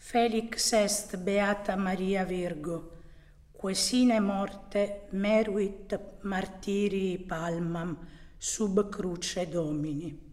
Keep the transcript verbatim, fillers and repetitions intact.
Felix est beata Maria Virgo, que sine morte meruit martirii palmam sub cruce Domini.